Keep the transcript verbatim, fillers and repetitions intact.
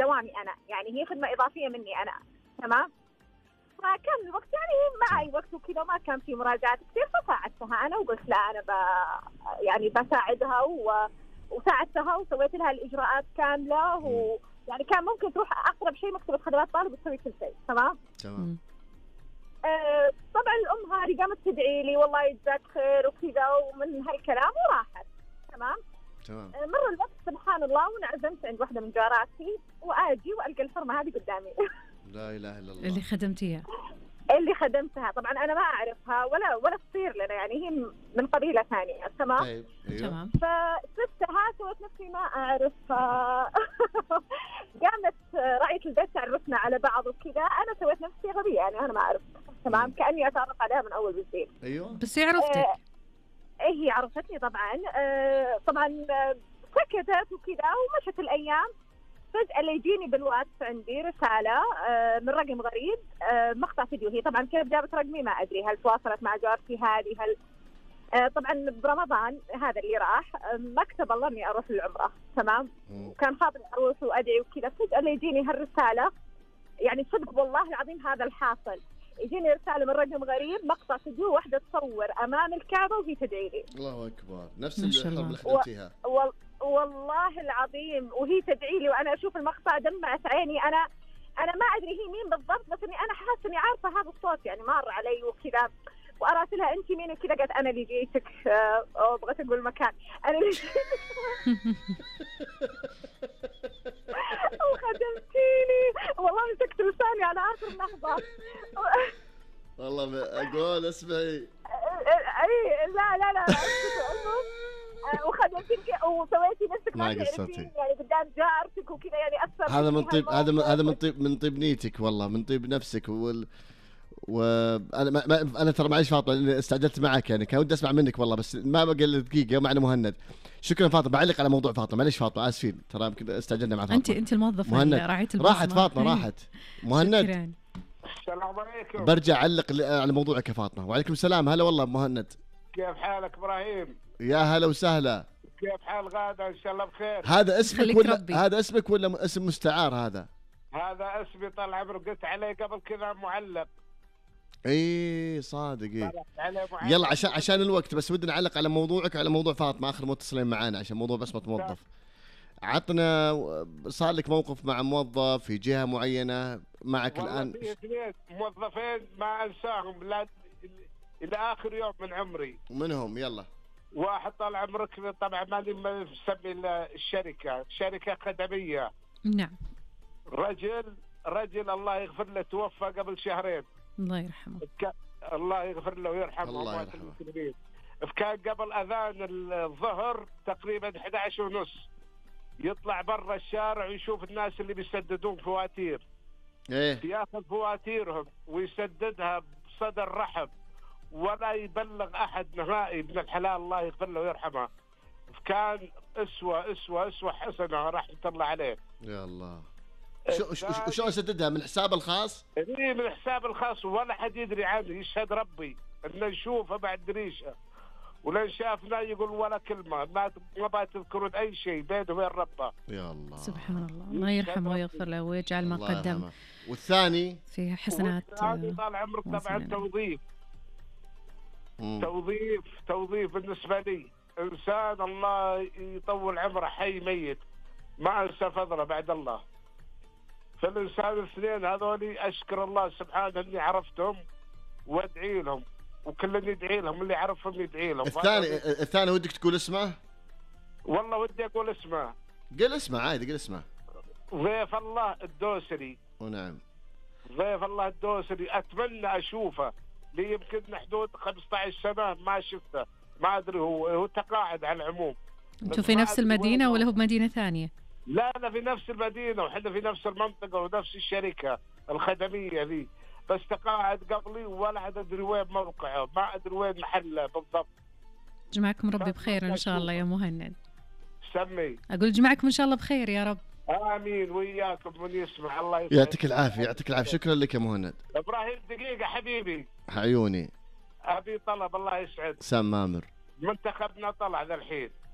دوامي أنا، يعني هي خدمة إضافية مني أنا، تمام. فكان الوقت يعني معي وقت وكذا، ما كان في مراجعات كثير، فساعدتها أنا وقلت لا أنا ب يعني بساعدها و... وساعدتها وسويت لها الإجراءات كاملة، ويعني كان ممكن تروح أقرب شيء مكتبة خدمات طالب وتسوي كل شيء، تمام. تمام. آه طبعا الأم هذه قامت تدعي لي والله يجزاك خير وكذا ومن هالكلام وراحت، تمام. تمام. آه مر الوقت سبحان الله وانعزمت عند واحدة من جاراتي، وآجي وألقى الحرمة هذه قدامي. لا إله إلا الله. اللي خدمتيها. اللي خدمتها طبعا أنا ما أعرفها ولا ولا تصير لنا، يعني هي من قبيلة ثانية، تمام. طيب. أيوه. تمام. فشفتها سويت نفسي ما أعرفها. قامت رأيت البيت تعرفنا على بعض وكذا، أنا سويت نفسي غبية يعني أنا ما أعرف، تمام. كأني أتعرف عليها من أول وجديد. أيوه. بس هي عرفتك. آه هي عرفتني طبعا. آه طبعا سكتت وكذا ومشت الأيام. فجأة اللي يجيني بالواتس عندي رسالة آه من رقم غريب، آه مقطع فيديو. هي طبعا كيف جابت رقمي ما أدري، هل تواصلت مع جارتي هذه، هل آه طبعا برمضان هذا اللي راح آه ما كتب الله إني أروح للعمرة، تمام. وكان خاطري أروح وأدعي وكذا. فجأة اللي يجيني هالرسالة، يعني صدق والله العظيم هذا الحاصل، يجيني رسالة من رقم غريب مقطع فيديو، واحدة تصور أمام الكعبة وهي تدعي لي. الله أكبر. نفس الحرب اللي خدمتيها. و... والله العظيم وهي تدعي لي وأنا أشوف المقطع دمعت عيني. أنا أنا ما أدري هي مين بالضبط، بس إني أنا حاسة إني عارفة هذا الصوت، يعني مر علي وكذا. وأراسلها أنت مين وكذا، قالت أنا اللي جيتك. أو بغيت أقول مكان، أنا اللي جيتك. وخدمتيني والله، مسكت لساني على آخر لحظة. والله أقول اسمعي. أي لا لا لا وخدمتك وسويتي نفسك ما تعرفين يعني قدام جارتك وكذا، يعني أثر. هذا من طيب، هذا هذا من طيب من طيب نيتك والله، من طيب نفسك. وال وانا ما... ما... انا ترى معلش فاطمه استعجلت معك، يعني كان ودي اسمع منك والله، بس ما بقى الا دقيقه معنا مهند. شكرا فاطمه. بعلق على موضوع فاطمه، معلش فاطمه اسفين ترى يمكن استعجلنا مع فاطمه. انت انت الموظف اللي راعيت البصمه. راحت فاطمه راحت. مهند السلام عليكم. برجع اعلق على موضوعك يا فاطمه. وعليكم السلام. هلا والله مهند. كيف حالك ابراهيم؟ يا هلا وسهلا. كيف حال غاده؟ ان شاء الله بخير. هذا اسمك ولا ربي. هذا اسمك ولا اسم مستعار هذا؟ هذا اسمي طال عمرك، قلت عليه قبل كذا معلق. اي صادق. اي يلا عشان عشان الوقت بس ودنا نعلق على موضوعك على موضوع فاطمه اخر متصلين معانا عشان موضوع بصمه موظف. عطنا صار لك موقف مع موظف في جهه معينه معك الان؟ في اثنين موظفين ما انساهم لا الى اخر يوم من عمري. منهم؟ يلا. واحد طال عمرك طبعا ماني مسمي الشركه، شركه خدميه. نعم. رجل رجل الله يغفر له توفى قبل شهرين. الله يرحمه. الله يغفر له ويرحمه. الله يرحمه. كان قبل اذان الظهر تقريبا إحدى عشر ونص يطلع برا الشارع ويشوف الناس اللي بيسددون فواتير. ايه. ياخذ فواتيرهم ويسددها بصدر رحب، ولا يبلغ احد نهائي. ابن الحلال الله يغفر له ويرحمه. كان اسوه اسوه اسوه حسنه رحمه الله عليه. يا الله. شو شو شو سددها من حساب الخاص؟ اي من حساب الخاص، ولا حد يدري عنه. يشهد ربي ان نشوفه بعد دريشه، ولن شافنا يقول ولا كلمه، ما ما تذكرون اي شيء بينه وبين ربه. يا الله. سبحان الله. الله يرحمه ويغفر له ويجعل ما قدم والثاني في حسنات. هذه طال عمرك طبعا توظيف. مم. توظيف توظيف بالنسبه لي انسان الله يطول عمره حي ميت ما انسى فضله بعد الله. فالإنسان الاثنين هذولي أشكر الله سبحانه إني عرفتهم وأدعي لهم، وكل يدعي لهم اللي عرفهم يدعي لهم. الثاني الثاني ودك تقول اسمه؟ والله ودي أقول اسمه. قل اسمه عادي، قل اسمه. ضيف الله الدوسري. ونعم. ضيف الله الدوسري أتمنى أشوفه، لي يمكن حدود خمسة عشر سنة ما شفته، ما أدري هو هو تقاعد على العموم. أنتوا في نفس المدينة ولا هو بمدينة ثانية؟ لا لا في نفس المدينة وحنا في نفس المنطقة ونفس الشركة الخدمية ذي، بس تقاعد قبلي ولا أدري وين موقعه، ما أدري وين محله بالضبط. جمعكم ربي بخير إن شاء الله يا مهند. سمي. أقول جمعكم إن شاء الله بخير يا رب. آمين وياكم من يسمع. الله يسمع. يعطيك العافية يعطيك العافية. شكرا لك يا مهند. إبراهيم دقيقة حبيبي. عيوني. أبي طلب الله يسعد. سام مامر. منتخبنا طلع ذا الحين.